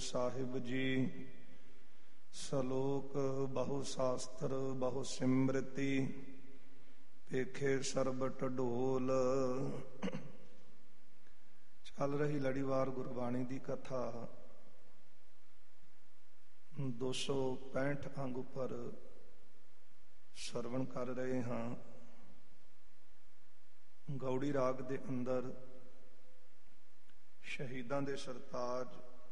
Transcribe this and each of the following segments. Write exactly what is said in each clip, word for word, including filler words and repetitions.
ਸਾਹਿਬ ਜੀ। ਸਲੋਕ ਬਹੁ ਸ਼ਾਸਤਰ ਬਹੁ ਸਿਮਰਤੀ, ਪੇਖੇ ਸਰਬ ਢਡੋਲ। ਚੱਲ ਰਹੀ ਲੜੀਵਾਰ ਗੁਰਬਾਣੀ ਦੀ ਕਥਾ ਦੋ ਸੌ ਪੈਂਠ ਅੰਗ ਉੱਪਰ ਸਰਵਣ ਕਰ ਰਹੇ ਹਾਂ। ਗੌੜੀ ਰਾਗ ਦੇ ਅੰਦਰ ਸ਼ਹੀਦਾਂ ਦੇ ਸਰਤਾਜ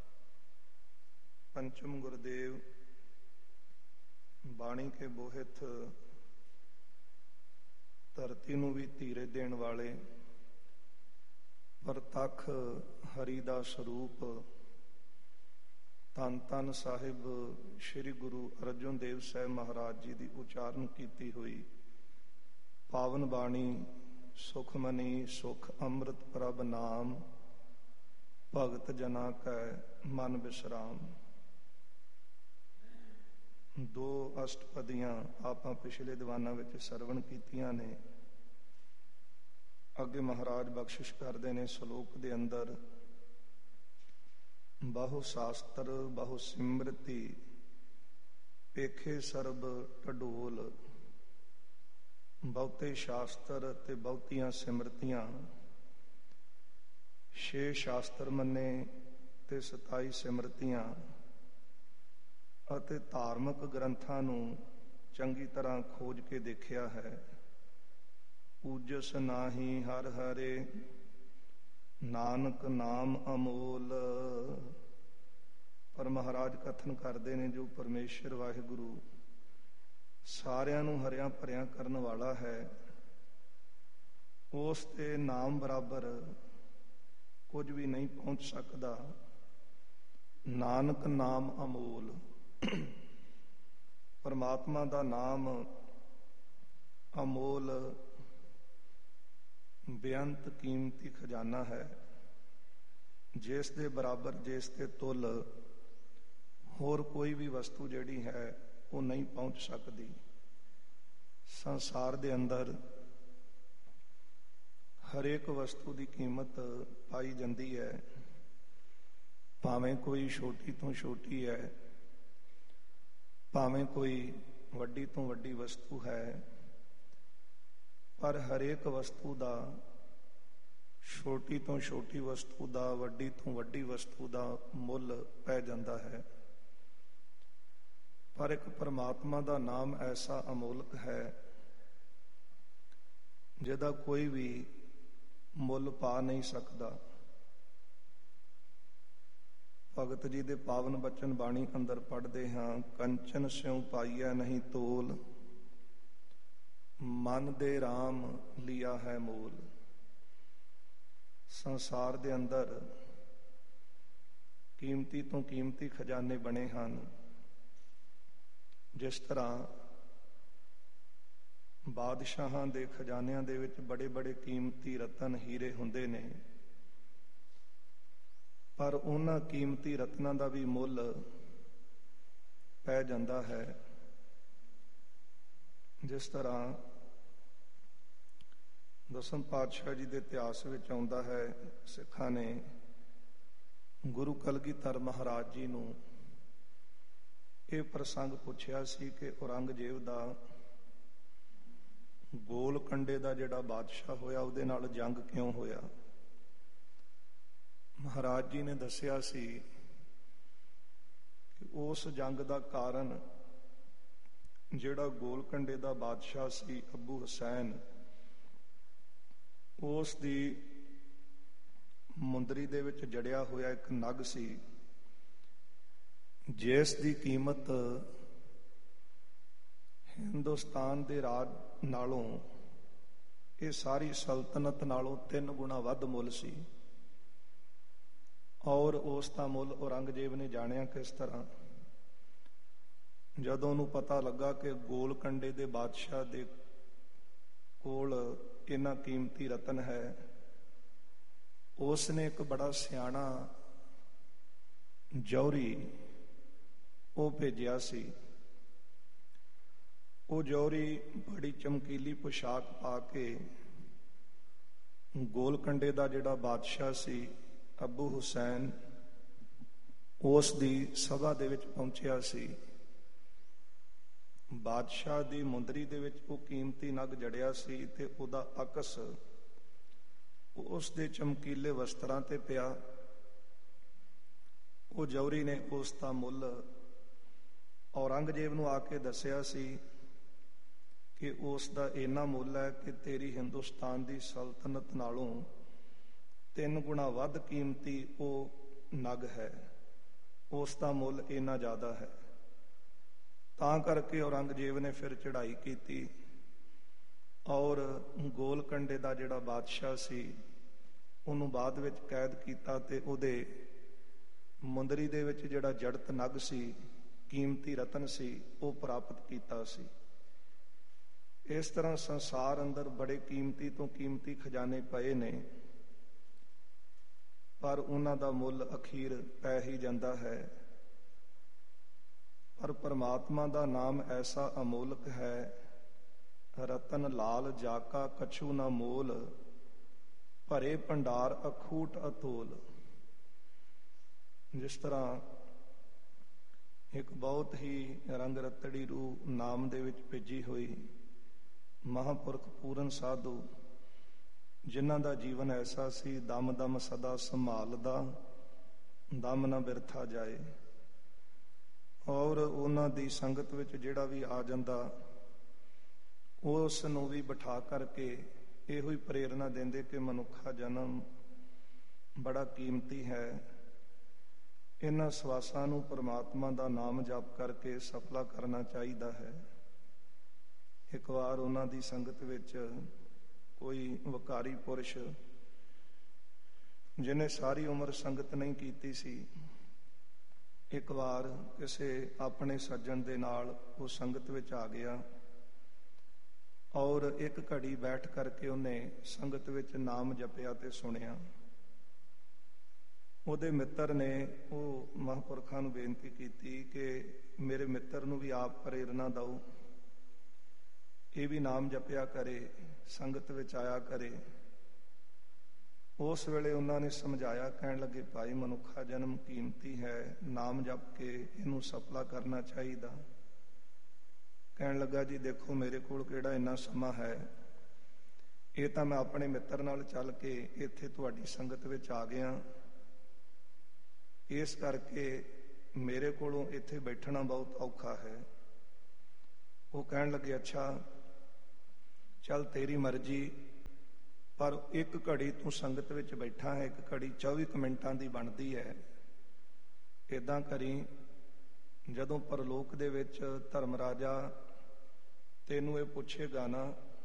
ਪੰਚਮ ਗੁਰਦੇਵ ਬਾਣੀ ਕੇ ਬੋਹਿਤ, ਧਰਤੀ ਨੂੰ ਵੀ ਧੀਰੇ ਦੇਣ ਵਾਲੇ, ਪ੍ਰਤੱਖ ਹਰੀ ਦਾ ਸਰੂਪ ਧੰਨ ਧੰਨ ਸਾਹਿਬ ਸ੍ਰੀ ਗੁਰੂ ਅਰਜਨ ਦੇਵ ਸਾਹਿਬ ਮਹਾਰਾਜ ਜੀ ਦੀ ਉਚਾਰਨ ਕੀਤੀ ਹੋਈ ਪਾਵਨ ਬਾਣੀ ਸੁਖਮਨੀ ਸੁਖ ਅੰਮ੍ਰਿਤ ਪ੍ਰਭ ਨਾਮ, ਭਗਤ ਜਨਾ ਕੈ ਮਨ ਬਿਸਰਾਮ। ਦੋ ਅਸ਼ਟਪਦੀਆਂ ਆਪਾਂ ਪਿਛਲੇ ਦੀਵਾਨਾਂ ਵਿੱਚ ਸਰਵਣ ਕੀਤੀਆਂ ਨੇ। ਅੱਗੇ ਮਹਾਰਾਜ ਬਖਸ਼ਿਸ਼ ਕਰਦੇ ਨੇ ਸ਼ਲੋਕ ਦੇ ਅੰਦਰ, ਬਹੁ ਸ਼ਾਸਤਰ ਬਹੁ ਸਿਮਰਤੀ, ਪੇਖੇ ਸਰਬ ਢਡੋਲ। ਬਹੁਤੇ ਸ਼ਾਸਤਰ ਤੇ ਬਹੁਤੀਆਂ ਸਿਮਰਤੀਆਂ, ਛੇ ਸ਼ਾਸਤਰ ਮੰਨੇ ਤੇ ਸਤਾਈ ਸਿਮਰਤੀਆਂ, ਅਤੇ ਧਾਰਮਿਕ ਗ੍ਰੰਥਾਂ ਨੂੰ ਚੰਗੀ ਤਰ੍ਹਾਂ ਖੋਜ ਕੇ ਦੇਖਿਆ ਹੈ। ਪੂਜਸ ਨਾਹੀ ਹਰ ਹਰੇ, ਨਾਨਕ ਨਾਮ ਅਮੋਲ। ਪਰ ਮਹਾਰਾਜ ਕਥਨ ਕਰਦੇ ਨੇ, ਜੋ ਪਰਮੇਸ਼ਰ ਵਾਹਿਗੁਰੂ ਸਾਰਿਆਂ ਨੂੰ ਹਰਿਆਂ ਭਰਿਆਂ ਕਰਨ ਵਾਲਾ ਹੈ, ਉਸ ਦੇ ਨਾਮ ਬਰਾਬਰ ਕੁਝ ਵੀ ਨਹੀਂ ਪਹੁੰਚ ਸਕਦਾ। ਨਾਨਕ ਨਾਮ ਅਮੋਲ। ਪਰਮਾਤਮਾ ਦਾ ਨਾਮ ਅਮੋਲ ਬੇਅੰਤ ਕੀਮਤੀ ਖਜ਼ਾਨਾ ਹੈ, ਜਿਸ ਦੇ ਬਰਾਬਰ, ਜਿਸ ਦੇ ਤੁੱਲ ਹੋਰ ਕੋਈ ਵੀ ਵਸਤੂ ਜਿਹੜੀ ਹੈ ਉਹ ਨਹੀਂ ਪਹੁੰਚ ਸਕਦੀ। ਸੰਸਾਰ ਦੇ ਅੰਦਰ ਹਰੇਕ ਵਸਤੂ ਦੀ ਕੀਮਤ ਪਾਈ ਜਾਂਦੀ ਹੈ, ਭਾਵੇਂ ਕੋਈ ਛੋਟੀ ਤੋਂ ਛੋਟੀ ਹੈ, ਭਾਵੇਂ ਕੋਈ ਵੱਡੀ ਤੋਂ ਵੱਡੀ ਵਸਤੂ ਹੈ, ਪਰ ਹਰੇਕ ਵਸਤੂ ਦਾ, ਛੋਟੀ ਤੋਂ ਛੋਟੀ ਵਸਤੂ ਦਾ, ਵੱਡੀ ਤੋਂ ਵੱਡੀ ਵਸਤੂ ਦਾ ਮੁੱਲ ਪੈ ਜਾਂਦਾ ਹੈ। ਪਰ ਇੱਕ ਪਰਮਾਤਮਾ ਦਾ ਨਾਮ ਐਸਾ ਅਮੋਲਕ ਹੈ, ਜਿਹਦਾ ਕੋਈ ਵੀ ਮੁੱਲ ਪਾ ਨਹੀਂ ਸਕਦਾ। ਭਗਤ ਜੀ ਦੇ ਪਾਵਨ ਬਚਨ ਬਾਣੀ ਅੰਦਰ ਪੜ੍ਹਦੇ ਹਾਂ, ਕੰਚਨ ਸਿਉ ਪਾਈਐ ਨਹੀਂ ਤੋਲ, ਮਨ ਦੇ ਰਾਮ ਲਿਆ ਹੈ ਮੋਲ। ਸੰਸਾਰ ਦੇ ਅੰਦਰ ਕੀਮਤੀ ਤੋਂ ਕੀਮਤੀ ਖਜ਼ਾਨੇ ਬਣੇ ਹਨ। ਜਿਸ ਤਰ੍ਹਾਂ ਬਾਦਸ਼ਾਹਾਂ ਦੇ ਖਜ਼ਾਨਿਆਂ ਦੇ ਵਿੱਚ ਬੜੇ ਬੜੇ ਕੀਮਤੀ ਰਤਨ ਹੀਰੇ ਹੁੰਦੇ ਨੇ, ਪਰ ਉਹਨਾਂ ਕੀਮਤੀ ਰਤਨਾਂ ਦਾ ਵੀ ਮੁੱਲ ਪੈ ਜਾਂਦਾ ਹੈ। ਜਿਸ ਤਰ੍ਹਾਂ ਦਸਮ ਪਾਤਸ਼ਾਹ ਜੀ ਦੇ ਇਤਿਹਾਸ ਵਿੱਚ ਆਉਂਦਾ ਹੈ, ਸਿੱਖਾਂ ਨੇ ਗੁਰੂ ਕਲਗੀਧਰ ਮਹਾਰਾਜ ਜੀ ਨੂੰ ਇਹ ਪ੍ਰਸੰਗ ਪੁੱਛਿਆ ਸੀ ਕਿ ਔਰੰਗਜ਼ੇਬ ਦਾ, ਗੋਲ ਕੰਡੇ ਦਾ ਜਿਹੜਾ ਬਾਦਸ਼ਾਹ ਹੋਇਆ, ਉਹਦੇ ਨਾਲ ਜੰਗ ਕਿਉਂ ਹੋਇਆ। ਮਹਾਰਾਜ ਜੀ ਨੇ ਦੱਸਿਆ ਸੀ ਕਿ ਉਸ ਜੰਗ ਦਾ ਕਾਰਨ ਜਿਹੜਾ ਗੋਲ ਕੰਡੇ ਦਾ ਬਾਦਸ਼ਾਹ ਸੀ ਅੱਬੂ ਹੁਸੈਨ, ਉਸ ਦੀ ਮੁੰਦਰੀ ਦੇ ਵਿੱਚ ਜੜਿਆ ਹੋਇਆ ਇੱਕ ਨਗ ਸੀ, ਜਿਸ ਦੀ ਕੀਮਤ ਹਿੰਦੁਸਤਾਨ ਦੇ ਰਾਜ ਨਾਲੋਂ, ਇਹ ਸਾਰੀ ਸਲਤਨਤ ਨਾਲੋਂ ਤਿੰਨ ਗੁਣਾ ਵੱਧ ਮੁੱਲ ਸੀ। ਔਰ ਉਸ ਦਾ ਮੁੱਲ ਔਰੰਗਜ਼ੇਬ ਨੇ ਜਾਣਿਆ ਕਿਸ ਤਰ੍ਹਾਂ, ਜਦੋਂ ਉਹਨੂੰ ਪਤਾ ਲੱਗਾ ਕਿ ਗੋਲ ਕੰਡੇ ਦੇ ਬਾਦਸ਼ਾਹ ਦੇ ਕੋਲ ਇੰਨਾ ਕੀਮਤੀ ਰਤਨ ਹੈ, ਉਸ ਨੇ ਇੱਕ ਬੜਾ ਸਿਆਣਾ ਜੌਹਰੀ ਉਹ ਭੇਜਿਆ ਸੀ। ਉਹ ਜੌਹਰੀ ਬੜੀ ਚਮਕੀਲੀ ਪੁਸ਼ਾਕ ਪਾ ਕੇ ਗੋਲ ਕੰਡੇ ਦਾ ਜਿਹੜਾ ਬਾਦਸ਼ਾਹ ਸੀ ਅੱਬੂ ਹੁਸੈਨ, ਉਸ ਦੀ ਸਭਾ ਦੇ ਵਿੱਚ ਪਹੁੰਚਿਆ ਸੀ। ਬਾਦਸ਼ਾਹ ਦੀ ਮੁੰਦਰੀ ਦੇ ਵਿੱਚ ਉਹ ਕੀਮਤੀ ਨਗ ਜੜਿਆ ਸੀ ਤੇ ਉਹਦਾ ਅਕਸ ਉਸ ਦੇ ਚਮਕੀਲੇ ਵਸਤਰਾਂ ਤੇ ਪਿਆ। ਉਹ ਜੌਹਰੀ ਨੇ ਉਸ ਦਾ ਮੁੱਲ ਔਰੰਗਜ਼ੇਬ ਨੂੰ ਆ ਕੇ ਦੱਸਿਆ ਸੀ ਕਿ ਉਸ ਦਾ ਇੰਨਾ ਮੁੱਲ ਹੈ ਕਿ ਤੇਰੀ ਹਿੰਦੁਸਤਾਨ ਦੀ ਸਲਤਨਤ ਨਾਲੋਂ ਤਿੰਨ ਗੁਣਾ ਵੱਧ ਕੀਮਤੀ ਉਹ ਨਗ ਹੈ, ਉਸ ਦਾ ਮੁੱਲ ਇੰਨਾ ਜ਼ਿਆਦਾ ਹੈ। ਤਾਂ ਕਰਕੇ ਔਰੰਗਜ਼ੇਬ ਨੇ ਫਿਰ ਚੜ੍ਹਾਈ ਕੀਤੀ ਔਰ ਗੋਲਕੰਡੇ ਦਾ ਜਿਹੜਾ ਬਾਦਸ਼ਾਹ ਸੀ ਉਹਨੂੰ ਬਾਅਦ ਵਿੱਚ ਕੈਦ ਕੀਤਾ ਤੇ ਉਹਦੇ ਮੁੰਦਰੀ ਦੇ ਵਿੱਚ ਜਿਹੜਾ ਜੜਤ ਨਗ ਸੀ, ਕੀਮਤੀ ਰਤਨ ਸੀ, ਉਹ ਪ੍ਰਾਪਤ ਕੀਤਾ ਸੀ। ਇਸ ਤਰ੍ਹਾਂ ਸੰਸਾਰ ਅੰਦਰ ਬੜੇ ਕੀਮਤੀ ਤੋਂ ਕੀਮਤੀ ਖਜ਼ਾਨੇ ਪਏ ਨੇ, ਪਰ ਉਹਨਾਂ ਦਾ ਮੁੱਲ ਅਖੀਰ ਪੈ ਹੀ ਜਾਂਦਾ ਹੈ। ਪਰ ਪਰਮਾਤਮਾ ਦਾ ਨਾਮ ਐਸਾ ਅਮੋਲਕ ਹੈ, ਰਤਨ ਲਾਲ ਜਾਕਾ ਕਛੂ ਨਾ ਮੋਲ, ਭਰੇ ਭੰਡਾਰ ਅਖੂਟ ਅਤੋਲ। ਜਿਸ ਤਰ੍ਹਾਂ ਇੱਕ ਬਹੁਤ ਹੀ ਰੰਗ ਰਤੜੀ ਰੂਹ ਨਾਮ ਦੇ ਵਿੱਚ ਭੇਜੀ ਹੋਈ ਮਹਾਂਪੁਰਖ ਪੂਰਨ ਸਾਧੂ, ਜਿਨ੍ਹਾਂ ਦਾ ਜੀਵਨ ਐਸਾ ਸੀ, ਦਮ ਦਮ ਸਦਾ ਸੰਭਾਲਦਾ, ਦਮ ਨਾ ਬਿਰਥਾ ਜਾਏ। ਔਰ ਉਹਨਾਂ ਦੀ ਸੰਗਤ ਵਿੱਚ ਜਿਹੜਾ ਵੀ ਆ ਜਾਂਦਾ ਉਸ ਨੂੰ ਵੀ ਬਿਠਾ ਕਰਕੇ ਇਹੋ ਹੀ ਪ੍ਰੇਰਨਾ ਦਿੰਦੇ ਕਿ ਮਨੁੱਖਾ ਜਨਮ ਬੜਾ ਕੀਮਤੀ ਹੈ। ਇਹਨਾਂ ਸਵਾਸਾਂ ਨੂੰ ਪਰਮਾਤਮਾ ਦਾ ਨਾਮ ਜਪ ਕਰਕੇ ਸਫਲਾ ਕਰਨਾ ਚਾਹੀਦਾ ਹੈ। ਇੱਕ ਵਾਰ ਉਹਨਾਂ ਦੀ ਸੰਗਤ ਵਿੱਚ ਕੋਈ ਵਕਾਰੀ ਪੁਰਸ਼, ਜਿਹਨੇ ਸਾਰੀ ਉਮਰ ਸੰਗਤ ਨਹੀਂ ਕੀਤੀ ਸੀ, ਇੱਕ ਵਾਰ ਕਿਸੇ ਆਪਣੇ ਸੱਜਣ ਦੇ ਨਾਲ ਉਹ ਸੰਗਤ ਵਿੱਚ ਆ ਗਿਆ ਔਰ ਇੱਕ ਘੜੀ ਬੈਠ ਕਰਕੇ ਉਹਨੇ ਸੰਗਤ ਵਿੱਚ ਨਾਮ ਜਪਿਆ ਤੇ ਸੁਣਿਆ। ਉਹਦੇ ਮਿੱਤਰ ਨੇ ਉਹ ਮਹਾਂਪੁਰਖਾਂ ਨੂੰ ਬੇਨਤੀ ਕੀਤੀ ਕਿ ਮੇਰੇ ਮਿੱਤਰ ਨੂੰ ਵੀ ਆਪ ਪ੍ਰੇਰਨਾ ਦਿਓ, ਇਹ ਵੀ ਨਾਮ ਜਪਿਆ ਕਰੇ, ਸੰਗਤ ਵਿੱਚ ਆਇਆ ਕਰੇ। ਉਸ ਵੇਲੇ ਉਹਨਾਂ ਨੇ ਸਮਝਾਇਆ, ਕਹਿਣ ਲੱਗੇ, ਭਾਈ ਮਨੁੱਖਾ ਜਨਮ ਕੀਮਤੀ ਹੈ, ਨਾਮ ਜਪ ਕੇ ਇਹਨੂੰ ਸਫਲਾ ਕਰਨਾ ਚਾਹੀਦਾ। ਕਹਿਣ ਲੱਗਾ, ਜੀ ਦੇਖੋ ਮੇਰੇ ਕੋਲ ਕਿਹੜਾ ਇੰਨਾ ਸਮਾਂ ਹੈ, ਇਹ ਤਾਂ ਮੈਂ ਆਪਣੇ ਮਿੱਤਰ ਨਾਲ ਚੱਲ ਕੇ ਇੱਥੇ ਤੁਹਾਡੀ ਸੰਗਤ ਵਿੱਚ ਆ ਗਿਆ, ਇਸ ਕਰਕੇ ਮੇਰੇ ਕੋਲੋਂ ਇੱਥੇ ਬੈਠਣਾ ਬਹੁਤ ਔਖਾ ਹੈ। ਉਹ ਕਹਿਣ ਲੱਗੇ, ਅੱਛਾ ਚੱਲ ਤੇਰੀ ਮਰਜ਼ੀ, ਪਰ ਇੱਕ ਘੜੀ ਤੂੰ ਸੰਗਤ ਵਿੱਚ ਬੈਠਾ ਹੈ, ਇੱਕ ਘੜੀ ਚੌਵੀ ਕੁ ਮਿੰਟਾਂ ਦੀ ਬਣਦੀ ਹੈ। ਏਦਾਂ ਕਰੀ, ਜਦੋਂ ਪਰਲੋਕ ਦੇ ਵਿੱਚ ਧਰਮ ਰਾਜਾ ਤੈਨੂੰ ਇਹ ਪੁੱਛੇਗਾ ਨਾ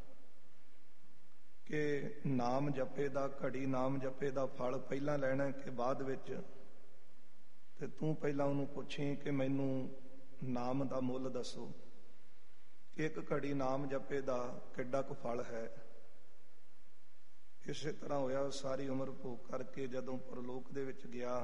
ਕਿ ਨਾਮ ਜਪੇ ਦਾ, ਘੜੀ ਨਾਮ ਜਪੇ ਦਾ ਫਲ ਪਹਿਲਾਂ ਲੈਣਾ ਕਿ ਬਾਅਦ ਵਿੱਚ, ਤੇ ਤੂੰ ਪਹਿਲਾਂ ਉਹਨੂੰ ਪੁੱਛੀ ਕਿ ਮੈਨੂੰ ਨਾਮ ਦਾ ਮੁੱਲ ਦੱਸੋ, ਇੱਕ ਘੜੀ ਨਾਮ ਜਪੇ ਦਾ ਕਿੱਡਾ ਕੁ ਫਲ ਹੈ। ਇਸੇ ਤਰ੍ਹਾਂ ਹੋਇਆ, ਸਾਰੀ ਉਮਰ ਭੋਗ ਕਰਕੇ ਜਦੋਂ ਪਰਲੋਕ ਦੇ ਵਿੱਚ ਗਿਆ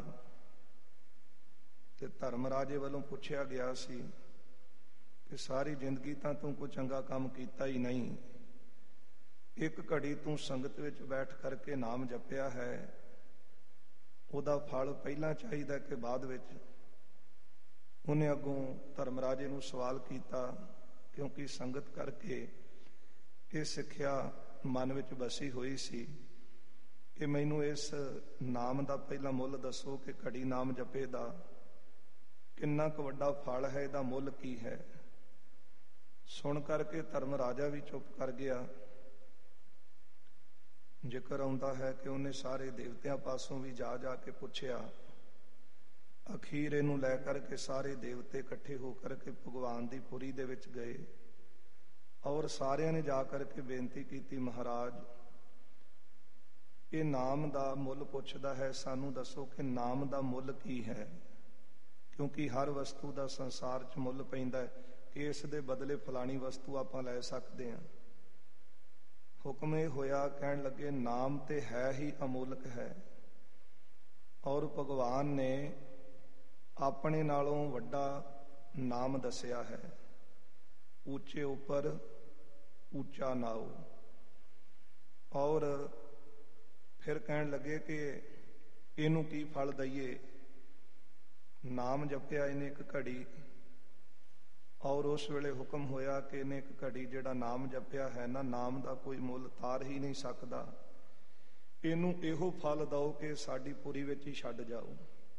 ਤੇ ਧਰਮ ਰਾਜੇ ਵੱਲੋਂ ਪੁੱਛਿਆ ਗਿਆ ਸੀ ਕਿ ਸਾਰੀ ਜ਼ਿੰਦਗੀ ਤਾਂ ਤੂੰ ਕੋਈ ਚੰਗਾ ਕੰਮ ਕੀਤਾ ਹੀ ਨਹੀਂ, ਇੱਕ ਘੜੀ ਤੂੰ ਸੰਗਤ ਵਿੱਚ ਬੈਠ ਕਰਕੇ ਨਾਮ ਜਪਿਆ ਹੈ, ਉਹਦਾ ਫਲ ਪਹਿਲਾਂ ਚਾਹੀਦਾ ਕਿ ਬਾਅਦ ਵਿੱਚ। ਉਹਨੇ ਅੱਗੋਂ ਧਰਮ ਰਾਜੇ ਨੂੰ ਸਵਾਲ ਕੀਤਾ, ਕਿਉਂਕਿ ਸੰਗਤ ਕਰਕੇ ਇਹ ਸਿੱਖਿਆ ਮਨ ਵਿੱਚ ਵਸੀ ਹੋਈ ਸੀ ਕਿ ਮੈਨੂੰ ਇਸ ਨਾਮ ਦਾ ਪਹਿਲਾਂ ਮੁੱਲ ਦੱਸੋ ਕਿ ਘੜੀ ਨਾਮ ਜਪੇ ਦਾ ਕਿੰਨਾ ਕੁ ਵੱਡਾ ਫਲ ਹੈ, ਇਹਦਾ ਮੁੱਲ ਕੀ ਹੈ। ਸੁਣ ਕਰਕੇ ਧਰਮ ਰਾਜਾ ਵੀ ਚੁੱਪ ਕਰ ਗਿਆ। ਜ਼ਿਕਰ ਆਉਂਦਾ ਹੈ ਕਿ ਉਹਨੇ ਸਾਰੇ ਦੇਵਤਿਆਂ ਪਾਸੋਂ ਵੀ ਜਾ ਜਾ ਕੇ ਪੁੱਛਿਆ। ਅਖੀਰ ਇਹਨੂੰ ਲੈ ਕਰਕੇ ਸਾਰੇ ਦੇਵਤੇ ਇਕੱਠੇ ਹੋ ਕਰਕੇ ਭਗਵਾਨ ਦੀ ਪੁਰੀ ਦੇ ਵਿੱਚ ਗਏ ਔਰ ਸਾਰਿਆਂ ਨੇ ਜਾ ਕਰਕੇ ਬੇਨਤੀ ਕੀਤੀ, ਮਹਾਰਾਜ ਇਹ ਨਾਮ ਦਾ ਮੁੱਲ ਪੁੱਛਦਾ ਹੈ, ਸਾਨੂੰ ਦੱਸੋ ਕਿ ਨਾਮ ਦਾ ਮੁੱਲ ਕੀ ਹੈ, ਕਿਉਂਕਿ ਹਰ ਵਸਤੂ ਦਾ ਸੰਸਾਰ 'ਚ ਮੁੱਲ ਪੈਂਦਾ ਹੈ ਕਿ ਇਸ ਦੇ ਬਦਲੇ ਫਲਾਣੀ ਵਸਤੂ ਆਪਾਂ ਲੈ ਸਕਦੇ ਹਾਂ। ਹੁਕਮ ਇਹ ਹੋਇਆ, ਕਹਿਣ ਲੱਗੇ ਨਾਮ ਤੇ ਹੈ ਹੀ ਅਮੋਲਕ ਹੈ ਔਰ ਭਗਵਾਨ ਨੇ ਆਪਣੇ ਨਾਲੋਂ ਵੱਡਾ ਨਾਮ ਦੱਸਿਆ ਹੈ, ਉੱਚੇ ਉੱਪਰ ਉੱਚਾ ਨਾਉ। ਔਰ ਫਿਰ ਕਹਿਣ ਲੱਗੇ ਕਿ ਇਹਨੂੰ ਕੀ ਫਲ ਦਈਏ। ਨਾਮ ਜਪਿਆ ਇਹਨੇ ਇੱਕ ਘੜੀ, ਔਰ ਉਸ ਵੇਲੇ ਹੁਕਮ ਹੋਇਆ ਕਿ ਇਹਨੇ ਇੱਕ ਘੜੀ ਜਿਹੜਾ ਨਾਮ ਜਪਿਆ ਹੈ ਨਾ, ਨਾਮ ਦਾ ਕੋਈ ਮੁੱਲ ਤਾਰ ਹੀ ਨਹੀਂ ਸਕਦਾ, ਇਹਨੂੰ ਇਹੋ ਫਲ ਦਿਓ ਕਿ ਸਾਡੀ ਪੁਰੀ ਵਿੱਚ ਹੀ ਛੱਡ ਜਾਓ।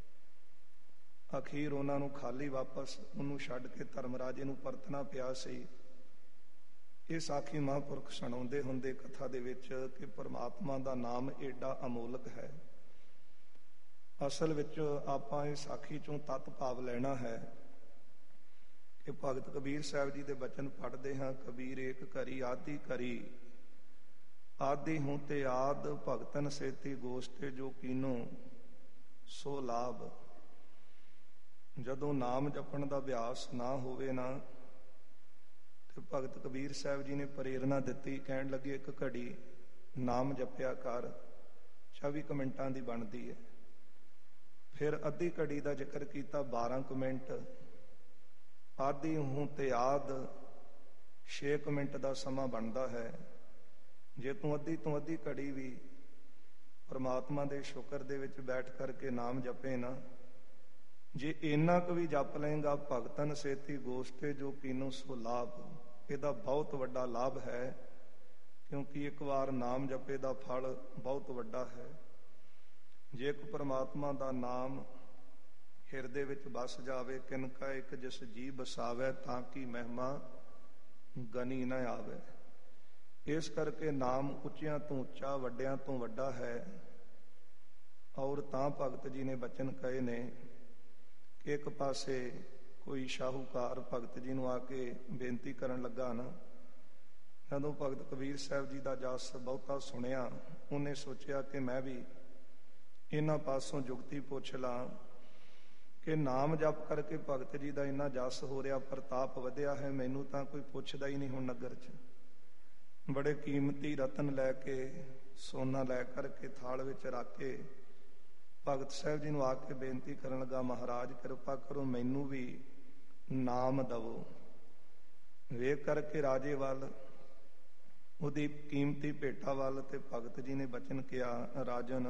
ਅਖੀਰ ਉਹਨਾਂ ਨੂੰ ਖਾਲੀ ਵਾਪਸ ਉਹਨੂੰ ਛੱਡ ਕੇ ਧਰਮਰਾਜੇ ਨੂੰ ਪਰਤਣਾ ਪਿਆ ਸੀ। ਇਹ ਸਾਖੀ ਮਹਾਂਪੁਰਖ ਸੁਣਾਉਂਦੇ ਹੁੰਦੇ ਕਥਾ ਦੇ ਵਿੱਚ ਕਿ ਪਰਮਾਤਮਾ ਦਾ ਨਾਮ ਏਡਾ ਅਮੋਲਕ ਹੈ। ਅਸਲ ਵਿੱਚ ਆਪਾਂ ਇਹ ਸਾਖੀ ਚੋਂ ਤੱਤ ਭਾਵ ਲੈਣਾ ਹੈ ਕਿ ਭਗਤ ਕਬੀਰ ਸਾਹਿਬ ਜੀ ਦੇ ਬਚਨ ਪੜ੍ਹਦੇ ਹਾਂ। ਕਬੀਰ ਏਕ ਕਰੀ ਆਦੀ ਕਰੀ, ਆਦੀ ਹੂੰ ਤੇ ਆਦ ਭਗਤਨ ਸੇਤੀ ਗੋਸ਼ਟੇ ਜੋ ਕੀਨੋ ਸੋ ਲਾਭ। ਜਦੋਂ ਨਾਮ ਜਪਣ ਦਾ ਅਭਿਆਸ ਨਾ ਹੋਵੇ ਨਾ, ਤੇ ਭਗਤ ਕਬੀਰ ਸਾਹਿਬ ਜੀ ਨੇ ਪ੍ਰੇਰਨਾ ਦਿੱਤੀ, ਕਹਿਣ ਲੱਗੇ ਇੱਕ ਘੜੀ ਨਾਮ ਜਪਿਆ ਕਰ, ਚੌਵੀ ਕੁ ਮਿੰਟਾਂ ਦੀ ਬਣਦੀ ਹੈ। ਫਿਰ ਅੱਧੀ ਘੜੀ ਦਾ ਜ਼ਿਕਰ ਕੀਤਾ, ਬਾਰਾਂ ਕੁ ਮਿੰਟ। ਆਦੀ ਹੂੰ ਤੇ ਆਦ ਛੇ ਕੁ ਮਿੰਟ ਦਾ ਸਮਾਂ ਬਣਦਾ ਹੈ। ਜੇ ਤੂੰ ਅੱਧੀ ਤੋਂ ਅੱਧੀ ਘੜੀ ਵੀ ਪਰਮਾਤਮਾ ਦੇ ਸ਼ੁਕਰ ਦੇ ਵਿੱਚ ਬੈਠ ਕਰਕੇ ਨਾਮ ਜਪੇ ਨਾ, ਜੇ ਇੰਨਾ ਕੁ ਵੀ ਜਪ ਲਏਗਾ, ਭਗਤਨ ਸੇਤੀ ਗੋਸ਼ਟੇ ਜੋ ਕੀਨੋ ਸੋ ਲਾਭ, ਇਹਦਾ ਬਹੁਤ ਵੱਡਾ ਲਾਭ ਹੈ। ਕਿਉਂਕਿ ਇੱਕ ਵਾਰ ਨਾਮ ਜਪੇ ਦਾ ਫਲ ਬਹੁਤ ਵੱਡਾ ਹੈ। ਜੇ ਇੱਕ ਪਰਮਾਤਮਾ ਦਾ ਨਾਮ ਹਿਰਦੇ ਵਿੱਚ ਵਸ ਜਾਵੇ, ਕਿਨਕਾ ਇੱਕ ਜਿਸ ਜੀ ਬਸਾਵੇ ਤਾਂ ਕਿ ਮਹਿਮਾ ਗਨੀ ਨਾ ਆਵੇ। ਇਸ ਕਰਕੇ ਨਾਮ ਉੱਚਿਆਂ ਤੋਂ ਉੱਚਾ, ਵੱਡਿਆਂ ਤੋਂ ਵੱਡਾ ਹੈ। ਔਰ ਤਾਂ ਭਗਤ ਜੀ ਨੇ ਬਚਨ ਕਹੇ ਨੇ ਕਿ ਇੱਕ ਪਾਸੇ ਕੋਈ ਸ਼ਾਹੂਕਾਰ ਭਗਤ ਜੀ ਨੂੰ ਆ ਕੇ ਬੇਨਤੀ ਕਰਨ ਲੱਗਾ ਨਾ, ਜਦੋਂ ਭਗਤ ਕਬੀਰ ਸਾਹਿਬ ਜੀ ਦਾ ਜਸ ਬਹੁਤਾ ਸੁਣਿਆ, ਉਹਨੇ ਸੋਚਿਆ ਕਿ ਮੈਂ ਵੀ ਇਹਨਾਂ ਪਾਸੋਂ ਜੁਗਤੀ ਪੁੱਛ ਲਾਂ ਕਿ ਨਾਮ ਜਪ ਕਰਕੇ ਭਗਤ ਜੀ ਦਾ ਇੰਨਾ ਜਸ ਹੋ ਰਿਹਾ, ਪ੍ਰਤਾਪ ਵਧਿਆ ਹੈ, ਮੈਨੂੰ ਤਾਂ ਕੋਈ ਪੁੱਛਦਾ ਹੀ ਨਹੀਂ ਹੁਣ ਨਗਰ 'ਚ। ਬੜੇ ਕੀਮਤੀ ਰਤਨ ਲੈ ਕੇ, ਸੋਨਾ ਲੈ ਕਰਕੇ ਥਾਲ ਵਿੱਚ ਰੱਖ ਕੇ ਭਗਤ ਸਾਹਿਬ ਜੀ ਨੂੰ ਆ ਕੇ ਬੇਨਤੀ ਕਰਨ ਲੱਗਾ, ਮਹਾਰਾਜ ਕਿਰਪਾ ਕਰੋ, ਮੈਨੂੰ ਵੀ ਨਾਮ ਦਵੋ। ਵੇਖ ਕਰਕੇ ਰਾਜੇ ਵੱਲ, ਉਹਦੀ ਕੀਮਤੀ ਭੇਟਾ ਵੱਲ, ਤੇ ਭਗਤ ਜੀ ਨੇ ਬਚਨ ਕਿਹਾ, ਰਾਜਨ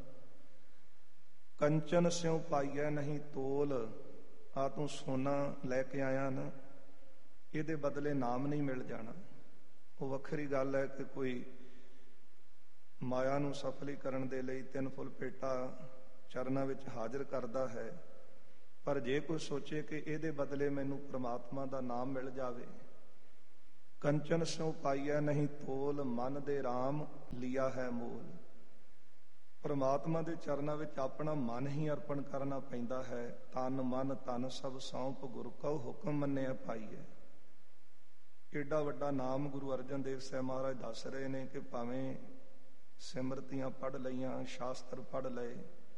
ਕੰਚਨ ਸਿਉ ਪਾਈਐ ਨਹੀਂ ਤੋਲ। ਆ ਤੂੰ ਸੋਨਾ ਲੈ ਕੇ ਆਇਆ ਨਾ, ਇਹਦੇ ਬਦਲੇ ਨਾਮ ਨਹੀਂ ਮਿਲ ਜਾਣਾ। ਉਹ ਵੱਖਰੀ ਗੱਲ ਹੈ ਕਿ ਕੋਈ ਮਾਇਆ ਨੂੰ ਸਫਲੀ ਕਰਨ ਦੇ ਲਈ ਤਿੰਨ ਫੁੱਲ ਭੇਟਾ ਚਰਨਾਂ ਵਿੱਚ ਹਾਜ਼ਰ ਕਰਦਾ ਹੈ, ਪਰ ਜੇ ਕੋਈ ਸੋਚੇ ਕਿ ਇਹਦੇ ਬਦਲੇ ਮੈਨੂੰ ਪ੍ਰਮਾਤਮਾ ਦਾ ਨਾਮ ਮਿਲ ਜਾਵੇ, ਕੰਚਨ ਸਿਉ ਪਾਈਐ ਨਹੀਂ ਤੋਲ, ਮਨ ਦੇ ਰਾਮ ਲਿਆ ਹੈ ਮੋਲ। ਪ੍ਰਮਾਤਮਾ ਦੇ ਚਰਨਾਂ ਵਿੱਚ ਆਪਣਾ ਮਨ ਹੀ ਅਰਪਣ ਕਰਨਾ ਪੈਂਦਾ ਹੈ। ਤਨ ਮਨ ਧਨ ਸਭ ਸੌਂਪ ਗੁਰ ਕਉ ਹੁਕਮ ਮੰਨਿਆ ਪਾਈਐ। ਏਡਾ ਵੱਡਾ ਨਾਮ ਗੁਰੂ ਅਰਜਨ ਦੇਵ ਸਾਹਿਬ ਮਹਾਰਾਜ ਦੱਸ ਰਹੇ ਨੇ ਕਿ ਭਾਵੇਂ ਸਿਮਰਤੀਆਂ ਪੜ੍ਹ ਲਈਆਂ, ਸ਼ਾਸਤਰ ਪੜ੍ਹ ਲਏ,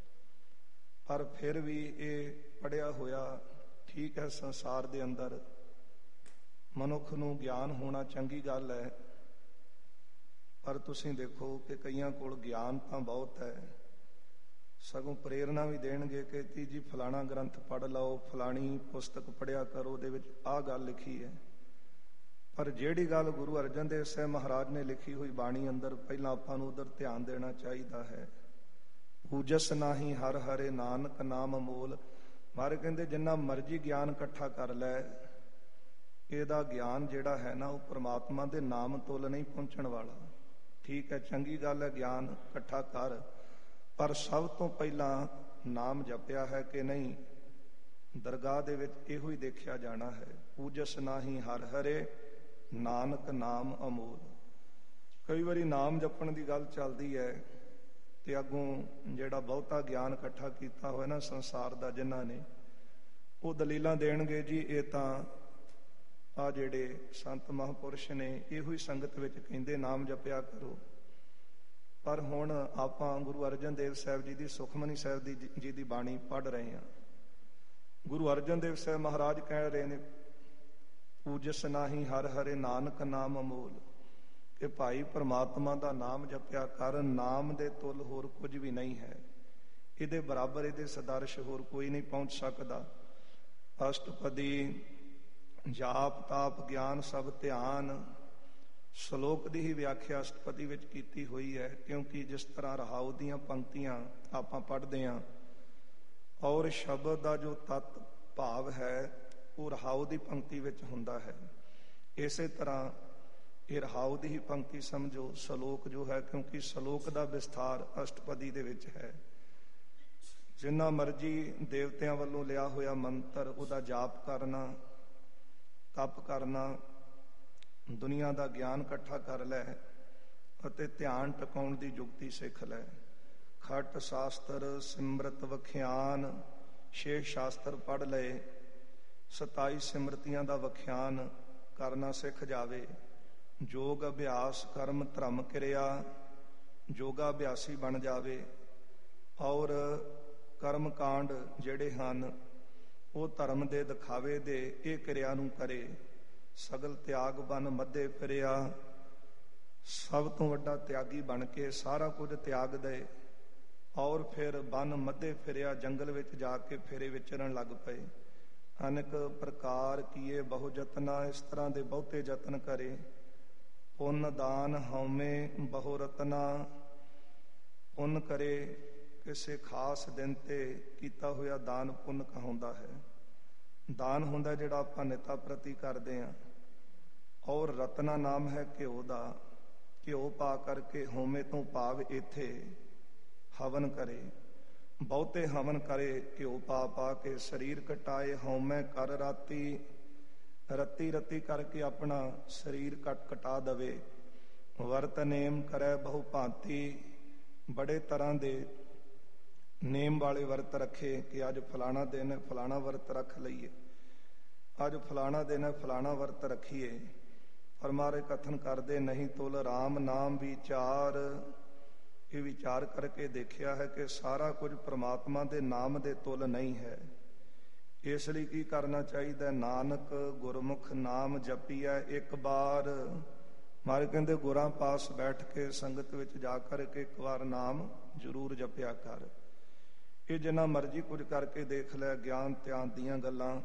ਪਰ ਫਿਰ ਵੀ ਇਹ ਪੜ੍ਹਿਆ ਹੋਇਆ ਠੀਕ ਹੈ। ਸੰਸਾਰ ਦੇ ਅੰਦਰ ਮਨੁੱਖ ਨੂੰ ਗਿਆਨ ਹੋਣਾ ਚੰਗੀ ਗੱਲ ਹੈ, ਪਰ ਤੁਸੀਂ ਦੇਖੋ ਕਿ ਕਈਆਂ ਕੋਲ ਗਿਆਨ ਤਾਂ ਬਹੁਤ ਹੈ, ਸਗੋਂ ਪ੍ਰੇਰਨਾ ਵੀ ਦੇਣਗੇ ਕਿ ਤੀ ਜੀ ਫਲਾਣਾ ਗ੍ਰੰਥ ਪੜ੍ਹ ਲਓ, ਫਲਾਣੀ ਪੁਸਤਕ ਪੜ੍ਹਿਆ ਕਰੋ, ਉਹਦੇ ਵਿੱਚ ਆਹ ਗੱਲ ਲਿਖੀ ਹੈ। ਪਰ ਜਿਹੜੀ ਗੱਲ ਗੁਰੂ ਅਰਜਨ ਦੇਵ ਸਾਹਿਬ ਮਹਾਰਾਜ ਨੇ ਲਿਖੀ ਹੋਈ ਬਾਣੀ ਅੰਦਰ, ਪਹਿਲਾਂ ਆਪਾਂ ਨੂੰ ਉਧਰ ਧਿਆਨ ਦੇਣਾ ਚਾਹੀਦਾ ਹੈ। ਪੂਜਸ ਨਾਹੀ ਹਰ ਹਰੇ ਨਾਨਕ ਨਾਮ ਅਮੋਲ। ਮਹਾਰਾਜ ਕਹਿੰਦੇ ਜਿੰਨਾ ਮਰਜ਼ੀ ਗਿਆਨ ਇਕੱਠਾ ਕਰ ਲੈ, ਇਹਦਾ ਗਿਆਨ ਜਿਹੜਾ ਹੈ ਨਾ, ਉਹ ਪ੍ਰਮਾਤਮਾ ਦੇ ਨਾਮ ਤੁੱਲ ਨਹੀਂ ਪਹੁੰਚਣ ਵਾਲਾ। ਠੀਕ ਹੈ, ਚੰਗੀ ਗੱਲ ਹੈ, ਗਿਆਨ ਇਕੱਠਾ ਕਰ, ਪਰ ਸਭ ਤੋਂ ਪਹਿਲਾਂ ਨਾਮ ਜਪਿਆ ਹੈ ਕਿ ਨਹੀਂ, ਦਰਗਾਹ ਦੇ ਵਿੱਚ ਇਹੋ ਹੀ ਦੇਖਿਆ ਜਾਣਾ ਹੈ। ਪੂਜਸ ਨਾਹੀ ਹਰ ਹਰੇ ਨਾਨਕ ਨਾਮ ਅਮੋਲ। ਕਈ ਵਾਰੀ ਨਾਮ ਜਪਣ ਦੀ ਗੱਲ ਚੱਲਦੀ ਹੈ ਤੇ ਅੱਗੋਂ ਜਿਹੜਾ ਬਹੁਤਾ ਗਿਆਨ ਇਕੱਠਾ ਕੀਤਾ ਹੋਇਆ ਨਾ ਸੰਸਾਰ ਦਾ ਜਿਨ੍ਹਾਂ ਨੇ, ਉਹ ਦਲੀਲਾਂ ਦੇਣਗੇ ਜੀ ਇਹ ਤਾਂ ਆ ਜਿਹੜੇ ਸੰਤ ਮਹਾਂਪੁਰਸ਼ ਨੇ ਇਹੋ ਹੀ ਸੰਗਤ ਵਿੱਚ ਕਹਿੰਦੇ ਨਾਮ ਜਪਿਆ ਕਰੋ। ਪਰ ਹੁਣ ਆਪਾਂ ਗੁਰੂ ਅਰਜਨ ਦੇਵ ਸਾਹਿਬ ਜੀ ਦੀ ਸੁਖਮਨੀ ਸਾਹਿਬ ਦੀ ਜੀ ਦੀ ਬਾਣੀ ਪੜ੍ਹ ਰਹੇ ਹਾਂ। ਗੁਰੂ ਅਰਜਨ ਦੇਵ ਸਾਹਿਬ ਮਹਾਰਾਜ ਕਹਿ ਰਹੇ ਨੇ, ਪੂਜਸ ਨਾਹੀ ਹਰ ਹਰੇ ਨਾਨਕ ਨਾਮ ਅਮੋਲ, ਕਿ ਭਾਈ ਪ੍ਰਮਾਤਮਾ ਦਾ ਨਾਮ ਜਪਿਆ ਕਰ। ਨਾਮ ਦੇ ਤੁੱਲ ਹੋਰ ਕੁਝ ਵੀ ਨਹੀਂ ਹੈ, ਇਹਦੇ ਬਰਾਬਰ, ਇਹਦੇ ਸਦਰਸ਼ ਹੋਰ ਕੋਈ ਨਹੀਂ ਪਹੁੰਚ ਸਕਦਾ। ਅਸ਼ਟਪਦੀ ਜਾਪ ਤਾਪ ਗਿਆਨ ਸਭ ਧਿਆਨ, ਸ਼ਲੋਕ ਦੀ ਹੀ ਵਿਆਖਿਆ ਅਸ਼ਟਪਦੀ ਵਿੱਚ ਕੀਤੀ ਹੋਈ ਹੈ। ਕਿਉਂਕਿ ਜਿਸ ਤਰ੍ਹਾਂ ਰਹਾਉ ਦੀਆਂ ਪੰਕਤੀਆਂ ਆਪਾਂ ਪੜ੍ਹਦੇ ਹਾਂ, ਔਰ ਸ਼ਬਦ ਦਾ ਜੋ ਤਤ ਭਾਵ ਹੈ ਉਹ ਰਹਾਉ ਦੀ ਪੰਕਤੀ ਵਿੱਚ ਹੁੰਦਾ ਹੈ। ਇਸੇ ਤਰ੍ਹਾਂ ਇਹ ਰਹਾਉ ਦੀ ਹੀ ਪੰਕਤੀ ਸਮਝੋ ਸ਼ਲੋਕ ਜੋ ਹੈ, ਕਿਉਂਕਿ ਸ਼ਲੋਕ ਦਾ ਵਿਸਥਾਰ ਅਸ਼ਟਪਦੀ ਦੇ ਵਿੱਚ ਹੈ। ਜਿੰਨਾ ਮਰਜੀ ਦੇਵਤਿਆਂ ਵੱਲੋਂ ਲਿਆ ਹੋਇਆ ਮੰਤਰ, ਉਹਦਾ ਜਾਪ ਕਰਨਾ, ਤਪ ਕਰਨਾ, ਦੁਨੀਆ ਦਾ ਗਿਆਨ ਇਕੱਠਾ ਕਰ ਲੈ ਅਤੇ ਧਿਆਨ ਟਿਕਾਉਣ ਦੀ ਯੁਕਤੀ ਸਿੱਖ ਲੈ। ਖਟ ਸ਼ਾਸਤਰ ਸਿਮਰਤ ਵਖਿਆਨ, ਛੇ ਸ਼ਾਸਤਰ ਪੜ੍ਹ ਲਏ, ਸਤਾਈ ਸਿਮਰਤੀਆਂ ਦਾ ਵਖਿਆਨ ਕਰਨਾ ਸਿੱਖ ਜਾਵੇ। ਯੋਗ ਅਭਿਆਸ ਕਰਮ ਧਰਮ ਕਿਰਿਆ, ਯੋਗਾ ਅਭਿਆਸੀ ਬਣ ਜਾਵੇ। ਔਰ ਕਰਮ ਕਾਂਡ ਜਿਹੜੇ ਹਨ ਉਹ ਧਰਮ ਦੇ ਦਿਖਾਵੇ ਦੇ ਇਹ ਕਿਰਿਆ ਨੂੰ ਕਰੇ। ਸਗਲ ਤਿਆਗ ਬਨ ਮੱਧੇ ਫਿਰਿਆ, ਸਭ ਤੋਂ ਵੱਡਾ ਤਿਆਗੀ ਬਣ ਕੇ ਸਾਰਾ ਕੁਝ ਤਿਆਗ ਦੇ। ਔਰ ਫਿਰ ਬਨ ਮੱਧੇ ਫਿਰਿਆ, ਜੰਗਲ ਵਿੱਚ ਜਾ ਕੇ ਫੇਰੇ ਵਿਚਰਨ ਲੱਗ ਪਏ। ਅਨੇਕ ਪ੍ਰਕਾਰ ਕੀਏ ਬਹੁ ਯਤਨਾ, ਇਸ ਤਰ੍ਹਾਂ ਦੇ ਬਹੁਤੇ ਯਤਨ ਕਰੇ। ਪੁੰਨ ਦਾਨ ਹਉਮੈ ਬਹੁ ਰਤਨਾ, ਪੁੰਨ ਕਰੇ, ਕਿਸੇ ਖਾਸ ਦਿਨ ਤੇ ਕੀਤਾ ਹੋਇਆ ਦਾਨ ਪੁੰਨ ਕਹਾਉਂਦਾ ਹੈ। ਦਾਨ ਹੁੰਦਾ ਜਿਹੜਾ ਆਪਾਂ ਨਿਤਾ ਪ੍ਰਤੀ ਕਰਦੇ ਹਾਂ। ਔਰ ਰਤਨਾ ਨਾਮ ਹੈ ਘਿਓ ਦਾ, ਘਿਓ ਪਾ ਕਰਕੇ ਹਉਮੈ ਤੋਂ ਭਾਵ ਇੱਥੇ ਹਵਨ ਕਰੇ। ਬਹੁਤੇ ਹਵਨ ਕਰੇ ਘਿਓ ਪਾ ਪਾ ਕੇ, ਸਰੀਰ ਕਟਾਏ ਹਉਮੈ ਕਰ ਰਾਤੀ, ਰੱਤੀ ਰੱਤੀ ਕਰਕੇ ਆਪਣਾ ਸਰੀਰ ਕੱਟ ਕਟਾ ਦਵੇ। ਵਰਤ ਨੇਮ ਕਰੈ ਬਹੁ ਭਾਂਤੀ, ਬੜੇ ਤਰ੍ਹਾਂ ਦੇ ਨੇਮ ਵਾਲੇ ਵਰਤ ਰੱਖੇ ਕਿ ਅੱਜ ਫਲਾਣਾ ਦਿਨ ਹੈ ਫਲਾਣਾ ਵਰਤ ਰੱਖ ਲਈਏ, ਅੱਜ ਫਲਾਣਾ ਦਿਨ ਹੈ ਫਲਾਣਾ ਵਰਤ ਰੱਖੀਏ। ਪਰ ਮਾਰੇ ਕਥਨ ਕਰਦੇ ਨਹੀਂ ਤੁਲ ਰਾਮ ਨਾਮ ਵਿਚਾਰ। ਇਹ ਵਿਚਾਰ ਕਰਕੇ ਦੇਖਿਆ ਹੈ ਕਿ ਸਾਰਾ ਕੁਝ ਪ੍ਰਮਾਤਮਾ ਦੇ ਨਾਮ ਦੇ ਤੁਲ ਨਹੀਂ ਹੈ। ਇਸ ਲਈ ਕੀ ਕਰਨਾ ਚਾਹੀਦਾ? ਨਾਨਕ ਗੁਰਮੁਖ ਨਾਮ ਜਪੀਐ ਇੱਕ ਬਾਰ। ਮਾਰੇ ਕਹਿੰਦੇ ਗੁਰਾਂ ਪਾਸ ਬੈਠ ਕੇ ਸੰਗਤ ਵਿੱਚ ਜਾ ਕਰਕੇ ਇੱਕ ਵਾਰ ਨਾਮ ਜ਼ਰੂਰ ਜਪਿਆ ਕਰ। ਇਹ ਜਿੰਨਾ ਮਰਜ਼ੀ ਕੁਝ ਕਰਕੇ ਦੇਖ ਲੈ, ਗਿਆਨ ਧਿਆਨ ਦੀਆਂ ਗੱਲਾਂ,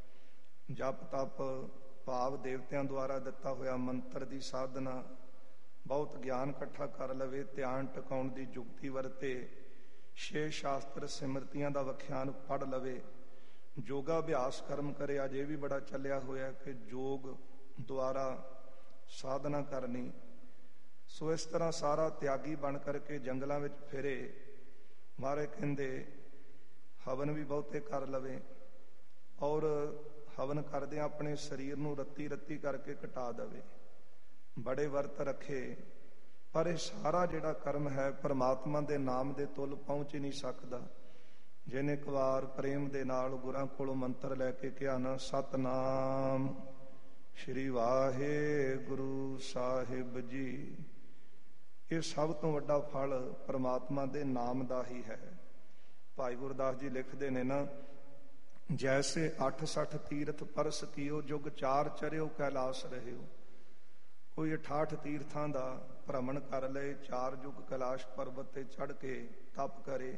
ਜਪ ਤਪ ਭਾਵ ਦੇਵਤਿਆਂ ਦੁਆਰਾ ਦਿੱਤਾ ਹੋਇਆ ਮੰਤਰ ਦੀ ਸਾਧਨਾ, ਬਹੁਤ ਗਿਆਨ ਇਕੱਠਾ ਕਰ ਲਵੇ, ਧਿਆਨ ਟਿਕਾਉਣ ਦੀ ਯੁਕਤੀ ਵਰਤੇ, ਛੇ ਸ਼ਾਸਤਰ ਸਿਮਰਤੀਆਂ ਦਾ ਵਖਿਆਨ ਪੜ੍ਹ ਲਵੇ, ਯੋਗਾ ਅਭਿਆਸ ਕਰਮ ਕਰੇ। ਅੱਜ ਇਹ ਵੀ ਬੜਾ ਚੱਲਿਆ ਹੋਇਆ ਕਿ ਯੋਗ ਦੁਆਰਾ ਸਾਧਨਾ ਕਰਨੀ। ਸੋ ਇਸ ਤਰ੍ਹਾਂ ਸਾਰਾ ਤਿਆਗੀ ਬਣ ਕਰਕੇ ਜੰਗਲਾਂ ਵਿੱਚ ਫਿਰੇ। ਮਾਰੇ ਕਹਿੰਦੇ ਹਵਨ ਵੀ ਬਹੁਤੇ ਕਰ ਲਵੇ, ਔਰ ਹਵਨ ਕਰਦਿਆਂ ਆਪਣੇ ਸਰੀਰ ਨੂੰ ਰੱਤੀ ਰੱਤੀ ਕਰਕੇ ਘਟਾ ਦੇਵੇ। ਬੜੇ ਵਰਤ ਰੱਖੇ, ਪਰ ਇਹ ਸਾਰਾ ਜਿਹੜਾ ਕਰਮ ਹੈ ਪਰਮਾਤਮਾ ਦੇ ਨਾਮ ਦੇ ਤੁਲ ਪਹੁੰਚ ਹੀ ਨਹੀਂ ਸਕਦਾ। ਜਿਹਨੇ ਇੱਕ ਵਾਰ ਪ੍ਰੇਮ ਦੇ ਨਾਲ ਗੁਰਾਂ ਕੋਲੋਂ ਮੰਤਰ ਲੈ ਕੇ ਕਿਹਾ ਨਾ, ਸਤਨਾਮ ਸ਼੍ਰੀ ਵਾਹਿਗੁਰੂ ਸਾਹਿਬ ਜੀ, ਇਹ ਸਭ ਤੋਂ ਵੱਡਾ ਫਲ ਪਰਮਾਤਮਾ ਦੇ ਨਾਮ ਦਾ ਹੀ ਹੈ। ਭਾਈ ਗੁਰਦਾਸ ਜੀ ਲਿਖਦੇ ਨੇ ਨਾ, ਜੈਸੇ ਅੱਠ ਸੱਠ ਤੀਰਥ ਪਰਸ ਕੀਓ, ਜੁਗ ਚਾਰ ਚਰਿਓ ਕੈਲਾਸ ਰਹਿਓ। ਕੋਈ ਅਠਾਹਠ ਤੀਰਥਾਂ ਦਾ ਭ੍ਰਮਣ ਕਰ ਲਏ, ਚਾਰ ਯੁਗ ਕੈਲਾਸ਼ ਪਰਬਤ ਤੇ ਚੜ੍ਹ ਕੇ ਤਪ ਕਰੇ।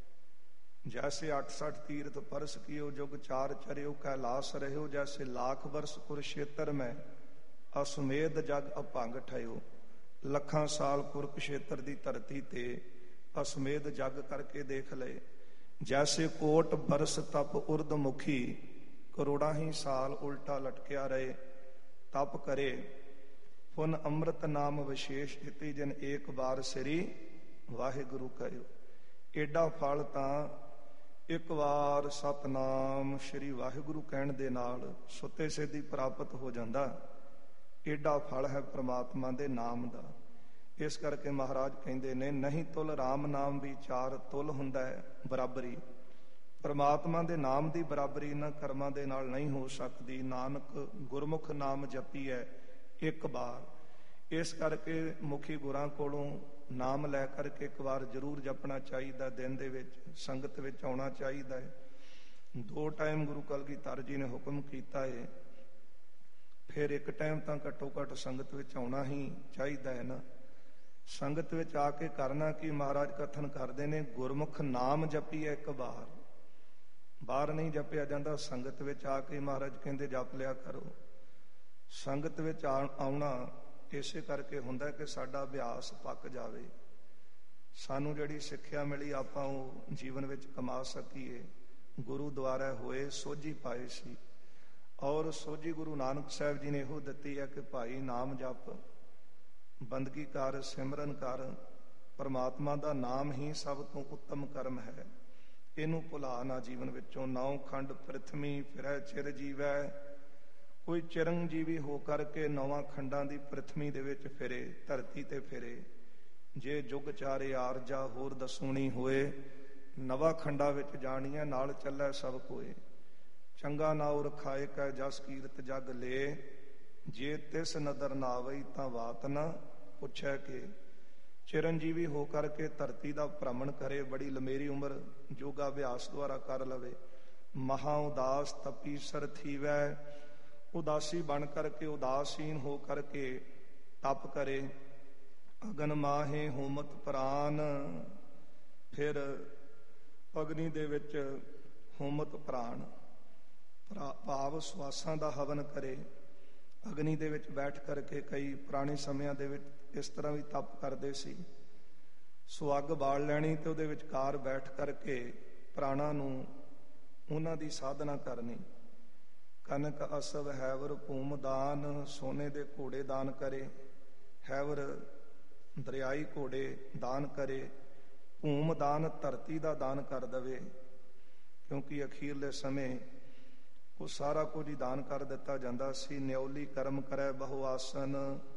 ਜੈਸੇ ਅੱਠ ਸੱਠ ਤੀਰਥ ਪਰਸ ਕੀਓ, ਜੁਗ ਚਾਰ ਚਰਿਓ ਕੈਲਾਸ ਰਹਿਓ। ਜੈਸੇ ਲਾਖ ਵਰਸ ਕੁਰਸ਼ੇਤਰ ਮੈਂ, ਅਸਮੇਧ ਜਗ ਅਭੰਗ ਠਇਓ। ਲੱਖਾਂ ਸਾਲ ਕੁਰਕਸ਼ੇਤਰ ਦੀ ਧਰਤੀ ਤੇ ਅਸਮੇਧ ਜਗ ਕਰਕੇ ਦੇਖ ਲਏ। ਜੈਸੇ ਕੋਟ ਬਰਸ ਤਪ ਉਰਦ ਮੁਖੀ, ਕਰੋੜਾਂ ਹੀ ਸਾਲ ਉਲਟਾ ਲਟਕਿਆ ਰਹੇ, ਤਪ ਕਰੇ। ਪੁਨ ਅੰਮ੍ਰਿਤ ਨਾਮ ਵਿਸ਼ੇਸ਼ ਇਤੀ ਜਨ ਏਕ ਵਾਰ ਸ੍ਰੀ ਵਾਹਿਗੁਰੂ ਕਹਿਓ। ਏਡਾ ਫਲ ਤਾਂ ਇੱਕ ਵਾਰ ਸਤਨਾਮ ਸ਼੍ਰੀ ਵਾਹਿਗੁਰੂ ਕਹਿਣ ਦੇ ਨਾਲ ਸੁੱਤੇ ਸਿੱਧੀ ਪ੍ਰਾਪਤ ਹੋ ਜਾਂਦਾ। ਏਡਾ ਫਲ ਹੈ ਪ੍ਰਮਾਤਮਾ ਦੇ ਨਾਮ ਦਾ। ਇਸ ਕਰਕੇ ਮਹਾਰਾਜ ਕਹਿੰਦੇ ਨੇ, ਨਹੀਂ ਤੁਲ ਰਾਮ ਨਾਮ ਵਿਚਾਰ। ਤੁਲ ਹੁੰਦਾ ਹੈ ਬਰਾਬਰੀ। ਪ੍ਰਮਾਤਮਾ ਦੇ ਨਾਮ ਦੀ ਬਰਾਬਰੀ ਇਹਨਾਂ ਕਰਮਾਂ ਦੇ ਨਾਲ ਨਹੀਂ ਹੋ ਸਕਦੀ। ਨਾਨਕ ਗੁਰਮੁਖ ਨਾਮ ਜਪੀ ਹੈ ਇੱਕ ਵਾਰ। ਇਸ ਕਰਕੇ ਮੁਖੀ ਗੁਰਾਂ ਕੋਲੋਂ ਨਾਮ ਲੈ ਕਰਕੇ ਇੱਕ ਵਾਰ ਜ਼ਰੂਰ ਜਪਣਾ ਚਾਹੀਦਾ। ਦਿਨ ਦੇ ਵਿੱਚ ਸੰਗਤ ਵਿੱਚ ਆਉਣਾ ਚਾਹੀਦਾ ਹੈ। ਦੋ ਟਾਈਮ ਗੁਰੂ ਕਲਗੀਧਰ ਜੀ ਨੇ ਹੁਕਮ ਕੀਤਾ ਹੈ, ਫਿਰ ਇੱਕ ਟਾਈਮ ਤਾਂ ਘੱਟੋ ਘੱਟ ਸੰਗਤ ਵਿੱਚ ਆਉਣਾ ਹੀ ਚਾਹੀਦਾ ਹੈ ਨਾ। ਸੰਗਤ ਵਿੱਚ ਆ ਕੇ ਕਰਨਾ ਕੀ? ਮਹਾਰਾਜ ਕਥਨ ਕਰਦੇ ਨੇ, ਗੁਰਮੁਖ ਨਾਮ ਜਪੀਐ ਇੱਕ ਵਾਰ। ਬਾਹਰ ਨਹੀਂ ਜਪਿਆ ਜਾਂਦਾ, ਸੰਗਤ ਵਿੱਚ ਆ ਕੇ ਮਹਾਰਾਜ ਕਹਿੰਦੇ ਜਪ ਲਿਆ ਕਰੋ। ਸੰਗਤ ਵਿੱਚ ਆਉਣਾ ਇਸੇ ਕਰਕੇ ਹੁੰਦਾ ਕਿ ਸਾਡਾ ਅਭਿਆਸ ਪੱਕ ਜਾਵੇ, ਸਾਨੂੰ ਜਿਹੜੀ ਸਿੱਖਿਆ ਮਿਲੀ ਆਪਾਂ ਉਹ ਜੀਵਨ ਵਿੱਚ ਕਮਾ ਸਕੀਏ। ਗੁਰੂ ਦੁਆਰਾ ਹੋਏ ਸੋਝੀ ਪਾਏ ਸੀ। ਔਰ ਸੋਝੀ ਗੁਰੂ ਨਾਨਕ ਸਾਹਿਬ ਜੀ ਨੇ ਇਹੋ ਦਿੱਤੀ ਹੈ ਕਿ ਭਾਈ ਨਾਮ ਜਪ, ਬੰਦਗੀ ਕਰ, ਸਿਮਰਨ ਕਰ। ਪਰਮਾਤਮਾ ਦਾ ਨਾਮ ਹੀ ਸਭ ਤੋਂ ਉੱਤਮ ਕਰਮ ਹੈ। ਇਹਨੂੰ ਭੁਲਾ ਨਾ ਜੀਵਨ ਵਿੱਚੋਂ। ਨੌ ਖੰਡ ਪ੍ਰਿਥਵੀ ਫਿਰੈ ਚਿਰ ਜੀਵੈ। ਕੋਈ ਚਿਰੰਜੀਵੀ ਹੋ ਕਰਕੇ ਨੌਵਾਂ ਖੰਡਾਂ ਦੀ ਪ੍ਰਿਥਵੀ ਦੇ ਵਿੱਚ ਫਿਰੇ, ਧਰਤੀ ਤੇ ਫਿਰੇ। ਜੇ ਜੁਗ ਚਾਰੇ ਆਰਜਾ ਹੋਰ ਦਸੂਣੀ ਹੋਏ, ਨਵਾਂ ਖੰਡਾਂ ਵਿੱਚ ਜਾਣੀਆਂ ਨਾਲ ਚੱਲੈ ਸਭ ਕੋਏ। ਚੰਗਾ ਨਾਉ ਰਖਾਏ ਕੈ ਜਸ ਕੀਰਤ ਜਗ ਲੇ, ਜੇ ਤਿਸ ਨਦਰ ਨਾ ਆਵਈ ਤਾਂ ਬਾਤ ਨਾ ਪੁੱਛੈ ਕੇ। ਚਿਰੰਜੀਵੀ ਹੋ ਕਰਕੇ ਧਰਤੀ ਦਾ ਭ੍ਰਮਣ ਕਰੇ, ਬੜੀ ਲੰਮੇਰੀ ਉਮਰ ਯੋਗਾ ਅਭਿਆਸ ਦੁਆਰਾ ਕਰ ਲਵੇ। ਮਹਾ ਉਦਾਸ ਤਪੀਸਰ ਥੀਵੈ, ਉਦਾਸੀ ਬਣ ਕਰਕੇ, ਉਦਾਸੀਨ ਹੋ ਕਰਕੇ ਤਪ ਕਰੇ। ਅਗਨ ਮਾਹੇ ਹੋਮਤ ਪ੍ਰਾਨ, ਫਿਰ ਅਗਨੀ ਦੇ ਵਿੱਚ ਹੋਮਤ ਪ੍ਰਾਣ ਭਾਵ ਸਵਾਸਾਂ ਦਾ ਹਵਨ ਕਰੇ। ਅਗਨੀ ਦੇ ਵਿੱਚ ਬੈਠ ਕਰਕੇ ਕਈ ਪੁਰਾਣੇ ਸਮਿਆਂ ਦੇ ਵਿੱਚ ਇਸ ਤਰ੍ਹਾਂ ਵੀ ਤਪ ਕਰਦੇ ਸੀ। ਸੋ ਅੱਗ ਬਾਲ ਲੈਣੀ ਤੇ ਉਹਦੇ ਵਿਚਕਾਰ ਬੈਠ ਕਰਕੇ ਪ੍ਰਾਣਾਂ ਨੂੰ ਉਹਨਾਂ ਦੀ ਸਾਧਨਾ ਕਰਨੀ। ਕਨਕ ਅਸਵ ਹੈਵਰ ਭੂਮ ਦਾਨ, ਸੋਨੇ ਦੇ ਘੋੜੇ ਦਾਨ ਕਰੇ। ਹੈਵਰ ਦਰਿਆਈ ਘੋੜੇ ਦਾਨ ਕਰੇ। ਭੂਮ ਦਾਨ ਧਰਤੀ ਦਾ ਦਾਨ ਕਰ ਦਵੇ, ਕਿਉਂਕਿ ਅਖੀਰਲੇ ਸਮੇਂ ਉਹ ਸਾਰਾ ਕੁਝ ਹੀ ਦਾਨ ਕਰ ਦਿੱਤਾ ਜਾਂਦਾ ਸੀ। ਨਿਉਲੀ ਕਰਮ ਕਰੈ ਬਹੁ ਆਸਨ,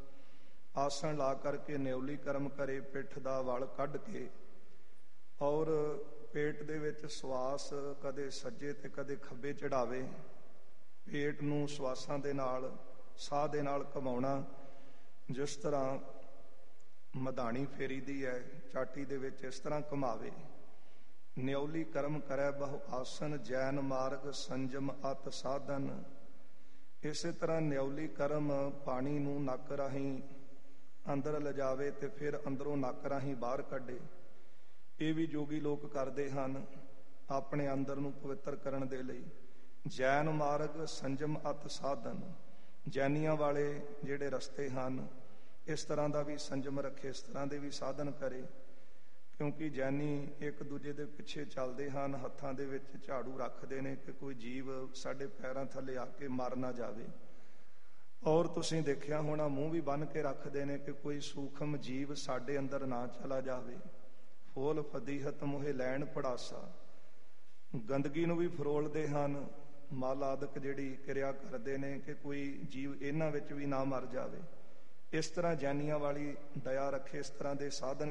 ਆਸਣ ਲਾ ਕਰਕੇ ਨਿਉਲੀ ਕਰਮ ਕਰੇ, ਪਿੱਠ ਦਾ ਵਲ ਕੱਢ ਕੇ। ਔਰ ਪੇਟ ਦੇ ਵਿੱਚ ਸਵਾਸ ਕਦੇ ਸੱਜੇ ਤੇ ਕਦੇ ਖੱਬੇ ਚੜਾਵੇ। ਪੇਟ ਨੂੰ ਸਵਾਸਾਂ ਦੇ ਨਾਲ, ਸਾਹ ਦੇ ਨਾਲ ਘਮਾਉਣਾ। ਜਿਸ ਤਰ੍ਹਾਂ ਮਧਾਣੀ ਫੇਰੀ ਦੀ ਹੈ ਚਾਟੀ ਦੇ ਵਿੱਚ, ਇਸ ਤਰ੍ਹਾਂ ਘਮਾਵੇ। ਨਿਉਲੀ ਕਰਮ ਕਰੈ ਬਹੁ ਆਸਨ, ਜੈਨ ਮਾਰਗ ਸੰਜਮ ਅਤ ਸਾਧਨ। ਇਸੇ ਤਰ੍ਹਾਂ ਨਿਉਲੀ ਕਰਮ ਪਾਣੀ ਨੂੰ ਨੱਕ ਰਾਹੀਂ ਅੰਦਰ ਲਿਜਾਵੇ ਤੇ ਫਿਰ ਅੰਦਰੋਂ ਨੱਕ ਰਾਹੀਂ ਬਾਹਰ ਕੱਢੇ। ਇਹ ਵੀ ਜੋਗੀ ਲੋਕ ਕਰਦੇ ਹਨ ਆਪਣੇ ਅੰਦਰ ਨੂੰ ਪਵਿੱਤਰ ਕਰਨ ਦੇ ਲਈ। ਜੈਨ ਮਾਰਗ ਸੰਜਮ ਅਤ ਸਾਧਨ, ਜੈਨੀਆਂ ਵਾਲੇ ਜਿਹੜੇ ਰਸਤੇ ਹਨ, ਇਸ ਤਰ੍ਹਾਂ ਦਾ ਵੀ ਸੰਜਮ ਰੱਖੇ, ਇਸ ਤਰ੍ਹਾਂ ਦੇ ਵੀ ਸਾਧਨ ਕਰੇ। ਕਿਉਂਕਿ ਜੈਨੀ ਇੱਕ ਦੂਜੇ ਦੇ ਪਿੱਛੇ ਚੱਲਦੇ ਹਨ, ਹੱਥਾਂ ਦੇ ਵਿੱਚ ਝਾੜੂ ਰੱਖਦੇ ਨੇ ਕਿ ਕੋਈ ਜੀਵ ਸਾਡੇ ਪੈਰਾਂ ਥੱਲੇ ਆ ਕੇ ਮਰ ਨਾ ਜਾਵੇ। ਔਰ ਤੁਸੀਂ ਦੇਖਿਆ ਹੋਣਾ ਮੂੰਹ ਵੀ ਬੰਨ੍ਹ ਕੇ ਰੱਖਦੇ ਨੇ ਕਿ ਕੋਈ ਸੂਖਮ ਜੀਵ ਸਾਡੇ ਅੰਦਰ ਨਾ ਚਲਾ ਜਾਵੇ। ਫੋਲ ਫਦੀਹਤ ਮੋਹੇ ਲੈਣ ਪੜਾਸਾ, ਗੰਦਗੀ ਨੂੰ ਵੀ ਫਰੋਲਦੇ ਹਨ। ਮਲ ਆਦਿਕ ਜਿਹੜੀ ਕਿਰਿਆ ਕਰਦੇ ਨੇ ਕਿ ਕੋਈ ਜੀਵ ਇਹਨਾਂ ਵਿੱਚ ਵੀ ਨਾ ਮਰ ਜਾਵੇ। ਇਸ ਤਰ੍ਹਾਂ ਜੈਨੀਆਂ ਵਾਲੀ ਦਇਆ ਰੱਖੇ, ਇਸ ਤਰ੍ਹਾਂ ਦੇ ਸਾਧਨ